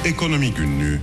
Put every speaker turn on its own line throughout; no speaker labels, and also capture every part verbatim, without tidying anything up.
Ekonomi Günlüğü.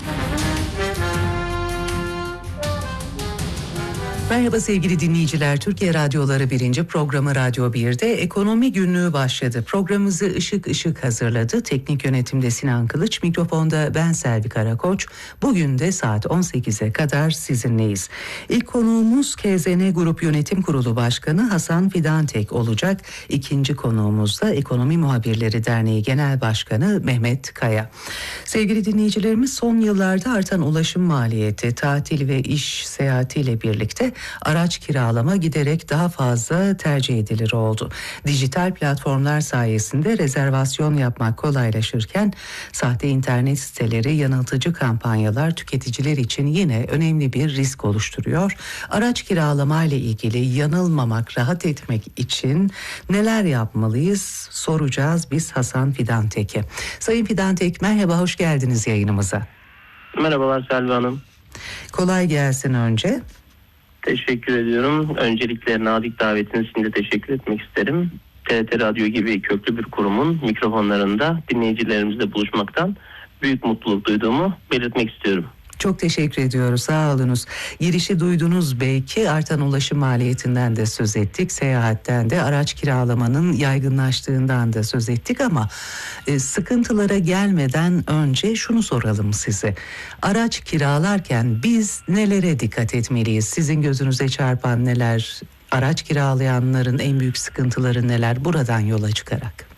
Merhaba sevgili dinleyiciler. Türkiye Radyoları birinci programı Radyo bir'de Ekonomi Günlüğü başladı. Programımızı Işık Işık hazırladı. Teknik yönetimde Sinan Kılıç, mikrofonda ben Selvi Karakoç. Bugün de saat on sekize kadar sizinleyiz. İlk konuğumuz K Z N Grup Yönetim Kurulu Başkanı Hasan Fidantek olacak. İkinci konuğumuz da Ekonomi Muhabirleri Derneği Genel Başkanı Mehmet Kaya. Sevgili dinleyicilerimiz, son yıllarda artan ulaşım maliyeti, tatil ve iş seyahatiyle birlikte araç kiralama giderek daha fazla tercih edilir oldu. Dijital platformlar sayesinde rezervasyon yapmak kolaylaşırken sahte internet siteleri, yanıltıcı kampanyalar tüketiciler için yine önemli bir risk oluşturuyor. Araç kiralama ile ilgili yanılmamak, rahat etmek için neler yapmalıyız soracağız biz Hasan Fidantek'e. Sayın Fidantek, merhaba, hoş geldiniz yayınımıza.
Merhabalar Selvi Hanım.
Kolay gelsin önce.
Teşekkür ediyorum. Öncelikle nazik davetiniz için de teşekkür etmek isterim. T R T Radyo gibi köklü bir kurumun mikrofonlarında dinleyicilerimizle buluşmaktan büyük mutluluk duyduğumu belirtmek istiyorum.
Çok teşekkür ediyoruz, sağ olunuz. Girişi duydunuz belki, artan ulaşım maliyetinden de söz ettik, seyahatten de, araç kiralamanın yaygınlaştığından da söz ettik ama e, sıkıntılara gelmeden önce şunu soralım size. Araç kiralarken biz nelere dikkat etmeliyiz? Sizin gözünüze çarpan neler? Araç kiralayanların en büyük sıkıntıları neler? Buradan yola çıkarak.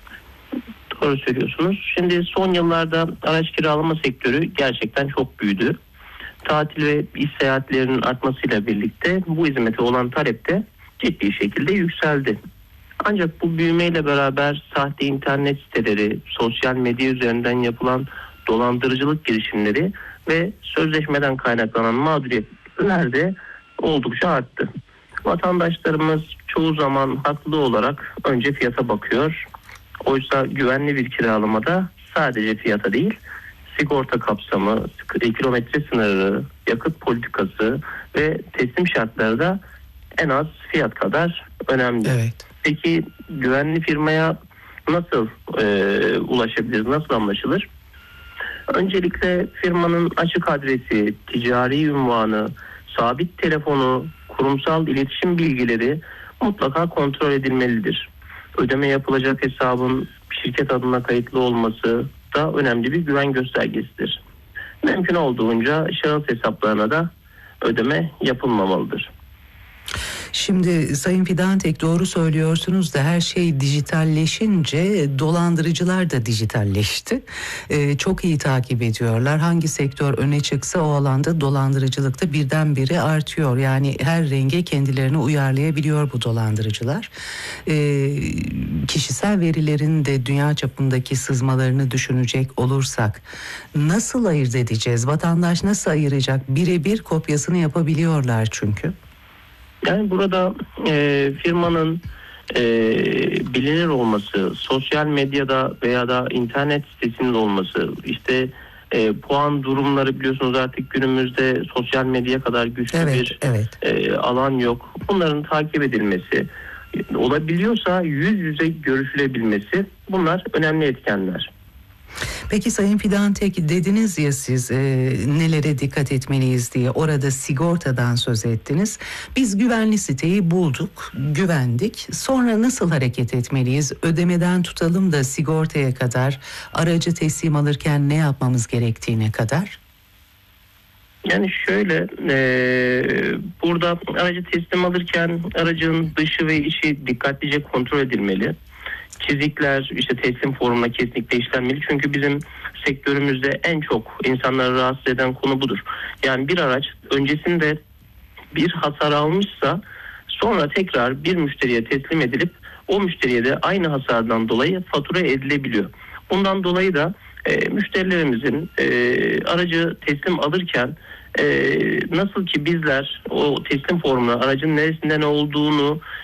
Doğru söylüyorsunuz. Şimdi son yıllarda araç kiralama sektörü gerçekten çok büyüdü. Tatil ve iş seyahatlerinin artmasıyla birlikte bu hizmete olan talep de ciddi şekilde yükseldi. Ancak bu büyümeyle beraber sahte internet siteleri, sosyal medya üzerinden yapılan dolandırıcılık girişimleri ve sözleşmeden kaynaklanan mağduriyetler de oldukça arttı. Vatandaşlarımız çoğu zaman haklı olarak önce fiyata bakıyor. Oysa güvenli bir kiralamada sadece fiyata değil, sigorta kapsamı, kilometre sınırı, yakıt politikası ve teslim şartları da en az fiyat kadar önemli.
Evet.
Peki güvenli firmaya nasıl e, ulaşabiliriz, nasıl anlaşılır? Öncelikle firmanın açık adresi, ticari unvanı, sabit telefonu, kurumsal iletişim bilgileri mutlaka kontrol edilmelidir. Ödeme yapılacak hesabın şirket adına kayıtlı olması da önemli bir güven göstergesidir. Mümkün olduğunca şahıs hesaplarına da ödeme yapılmamalıdır.
Şimdi Sayın Fidantek, doğru söylüyorsunuz da her şey dijitalleşince dolandırıcılar da dijitalleşti. Ee, çok iyi takip ediyorlar. Hangi sektör öne çıksa o alanda dolandırıcılıkta birdenbire artıyor. Yani her renge kendilerini uyarlayabiliyor bu dolandırıcılar. Ee, kişisel verilerin de dünya çapındaki sızmalarını düşünecek olursak nasıl ayırt edeceğiz? Vatandaş nasıl ayıracak? Birebir kopyasını yapabiliyorlar çünkü.
Yani burada e, firmanın e, bilinir olması, sosyal medyada veya da internet sitesinin olması, işte e, puan durumları, biliyorsunuz artık günümüzde sosyal medya kadar güçlü
evet,
bir
evet.
E, alan yok. Bunların takip edilmesi, olabiliyorsa yüz yüze görüşülebilmesi, bunlar önemli etkenler.
Peki Sayın Fidantek, dediniz ya siz e, nelere dikkat etmeliyiz diye, orada sigortadan söz ettiniz. Biz güvenli siteyi bulduk, güvendik. Sonra nasıl hareket etmeliyiz? Ödemeden tutalım da sigortaya kadar, aracı teslim alırken ne yapmamız gerektiğine kadar?
Yani şöyle, e, burada aracı teslim alırken aracın dışı ve içi dikkatlice kontrol edilmeli. Çizikler işte teslim formuna kesinlikle işlenmeli. Çünkü bizim sektörümüzde en çok insanları rahatsız eden konu budur. Yani bir araç öncesinde bir hasar almışsa sonra tekrar bir müşteriye teslim edilip o müşteriye de aynı hasardan dolayı fatura edilebiliyor. Bundan dolayı da e, müşterilerimizin e, aracı teslim alırken e, nasıl ki bizler o teslim formuna aracın neresinde ne olduğunu